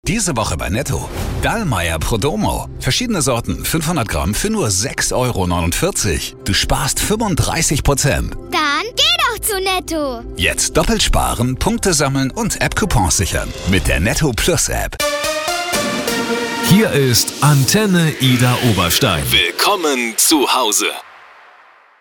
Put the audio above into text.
Diese Woche bei Netto. Dallmayr Prodomo. Verschiedene Sorten, 500 Gramm für nur 6,49 €. Du sparst 35%. Dann geh doch zu Netto. Jetzt doppelt sparen, Punkte sammeln und App-Coupons sichern. Mit der Netto Plus App. Hier ist Antenne Ida Oberstein. Willkommen zu Hause.